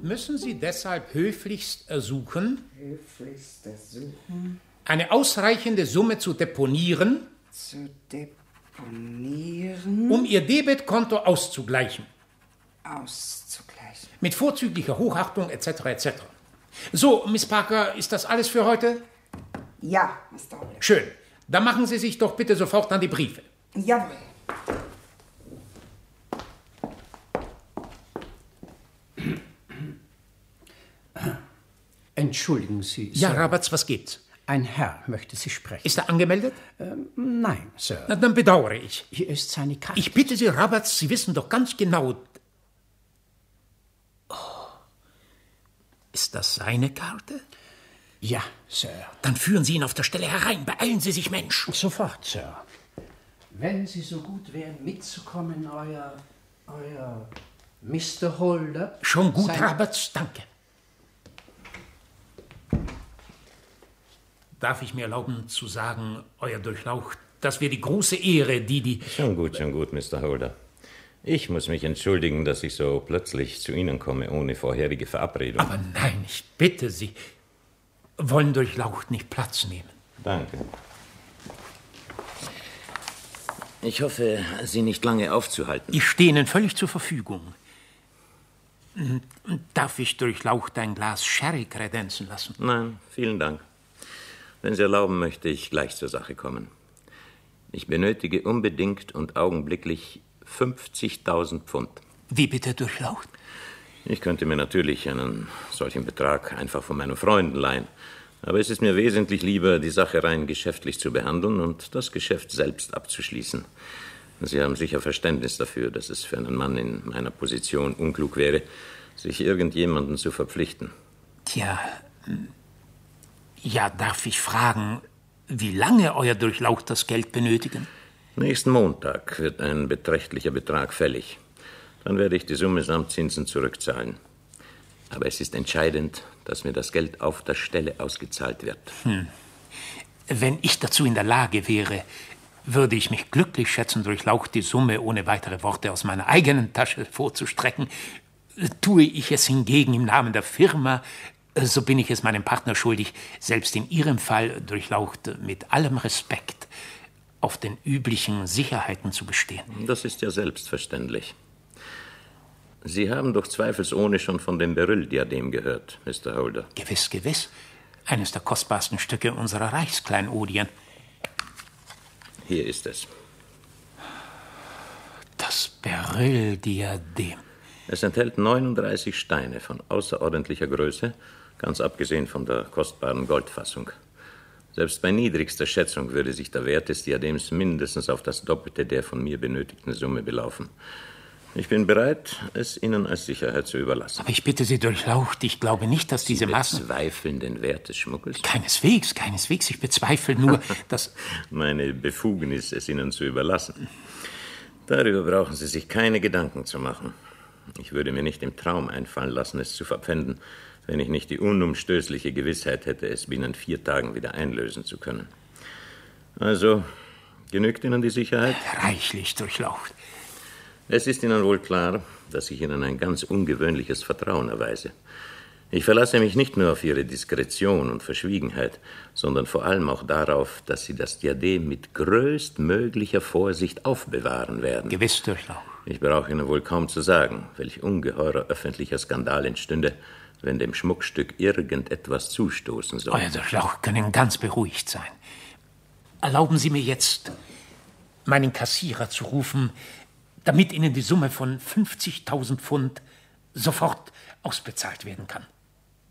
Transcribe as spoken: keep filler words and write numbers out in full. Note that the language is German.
und müssen Sie deshalb höflichst ersuchen, höflichst ersuchen, eine ausreichende Summe zu deponieren, zu deponieren, um Ihr Debitkonto auszugleichen. Auszugleichen. Mit vorzüglicher Hochachtung et cetera et cetera. So, Miss Parker, ist das alles für heute? Ja, Mister Holder. Schön. Dann machen Sie sich doch bitte sofort an die Briefe. Jawohl. Entschuldigen Sie, Ja, Sir. Roberts, was gibt's? Ein Herr möchte Sie sprechen. Ist er angemeldet? Ähm, nein, Sir. Na, dann bedauere ich. Hier ist seine Karte. Ich bitte Sie, Roberts, Sie wissen doch ganz genau... Oh. Ist das seine Karte? Ja, Sir. Dann führen Sie ihn auf der Stelle herein. Beeilen Sie sich, Mensch. Sofort, Sir. Wenn Sie so gut wären, mitzukommen, euer... euer... Mister Holder... Schon gut, sein... Roberts, danke. Darf ich mir erlauben zu sagen, Euer Durchlaucht, dass wir die große Ehre, die die... Schon gut, schon gut, Mister Holder. Ich muss mich entschuldigen, dass ich so plötzlich zu Ihnen komme, ohne vorherige Verabredung. Aber nein, ich bitte Sie, wollen Durchlaucht nicht Platz nehmen. Danke. Ich hoffe, Sie nicht lange aufzuhalten. Ich stehe Ihnen völlig zur Verfügung. Darf ich Durchlaucht ein Glas Sherry kredenzen lassen? Nein, vielen Dank. Wenn Sie erlauben, möchte ich gleich zur Sache kommen. Ich benötige unbedingt und augenblicklich fünfzigtausend Pfund. Wie bitte, Durchlaucht? Ich könnte mir natürlich einen solchen Betrag einfach von meinen Freunden leihen. Aber es ist mir wesentlich lieber, die Sache rein geschäftlich zu behandeln und das Geschäft selbst abzuschließen. Sie haben sicher Verständnis dafür, dass es für einen Mann in meiner Position unklug wäre, sich irgendjemanden zu verpflichten. Tja, ja, darf ich fragen, wie lange Euer Durchlaucht das Geld benötigen? Nächsten Montag wird ein beträchtlicher Betrag fällig. Dann werde ich die Summe samt Zinsen zurückzahlen. Aber es ist entscheidend, dass mir das Geld auf der Stelle ausgezahlt wird. Hm. Wenn ich dazu in der Lage wäre, würde ich mich glücklich schätzen, Durchlaucht die Summe ohne weitere Worte aus meiner eigenen Tasche vorzustrecken. Tue ich es hingegen im Namen der Firma, so bin ich es meinem Partner schuldig, selbst in Ihrem Fall, Durchlaucht, mit allem Respekt auf den üblichen Sicherheiten zu bestehen. Das ist ja selbstverständlich. Sie haben doch zweifelsohne schon von dem Beryl-Diadem gehört, Mister Holder. Gewiss, gewiss. Eines der kostbarsten Stücke unserer Reichskleinodien. Hier ist es. Das Beryl-Diadem. Es enthält neununddreißig Steine von außerordentlicher Größe, ganz abgesehen von der kostbaren Goldfassung. Selbst bei niedrigster Schätzung würde sich der Wert des Diadems mindestens auf das Doppelte der von mir benötigten Summe belaufen. Ich bin bereit, es Ihnen als Sicherheit zu überlassen. Aber ich bitte Sie, Durchlaucht, ich glaube nicht, dass diese Massen... Sie bezweifeln den Wert des Schmuckels? Keineswegs, keineswegs. Ich bezweifle nur, dass... Meine Befugnis, es Ihnen zu überlassen. Darüber brauchen Sie sich keine Gedanken zu machen. Ich würde mir nicht im Traum einfallen lassen, es zu verpfänden, wenn ich nicht die unumstößliche Gewissheit hätte, es binnen vier Tagen wieder einlösen zu können. Also, genügt Ihnen die Sicherheit? Reichlich, Durchlaucht. Es ist Ihnen wohl klar, dass ich Ihnen ein ganz ungewöhnliches Vertrauen erweise. Ich verlasse mich nicht nur auf Ihre Diskretion und Verschwiegenheit, sondern vor allem auch darauf, dass Sie das Diadem mit größtmöglicher Vorsicht aufbewahren werden. Gewiss, Durchlaucht. Ich brauche Ihnen wohl kaum zu sagen, welch ungeheurer öffentlicher Skandal entstünde, wenn dem Schmuckstück irgendetwas zustoßen soll. Euer Durchlaucht können ganz beruhigt sein. Erlauben Sie mir jetzt, meinen Kassierer zu rufen, damit Ihnen die Summe von fünfzigtausend Pfund sofort ausbezahlt werden kann.